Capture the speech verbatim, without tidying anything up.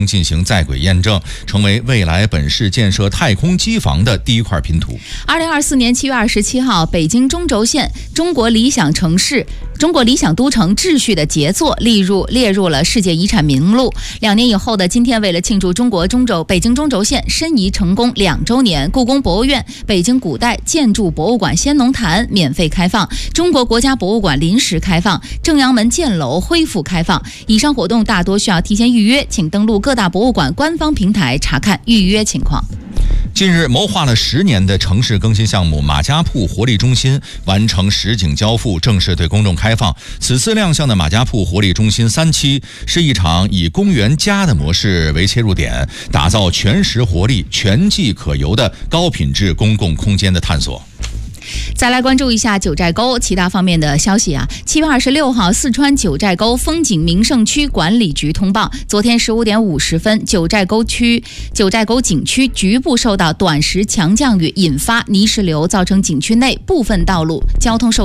进行在轨验证，成为未来本市建设太空机房的第一块拼图。 二零二四年七月二十七号，北京中轴线中国理想城市、中国理想都城秩序的杰作列入列入了世界遗产名录。两年以后的今天，为了庆祝中国中轴北京中轴线申遗成功两周年，故宫博物院、北京古代建筑博物馆先农坛免费开放，中国国家博物馆临时开放，正阳门箭楼恢复开放。以上活动大多需要提前预约，请登录各大博物馆官方平台查看预约情况。 近日，谋划了十年的城市更新项目马家铺活力中心完成实景交付，正式对公众开放。此次亮相的马家铺活力中心三期，是一场以公园家的模式为切入点，打造全时活力、全季可游的高品质公共空间的探索。 再来关注一下九寨沟其他方面的消息啊。七月二十六号，四川九寨沟风景名胜区管理局通报，昨天十五点五十分，九寨沟区九寨沟景区局部受到短时强降雨引发泥石流，造成景区内部分道路交通受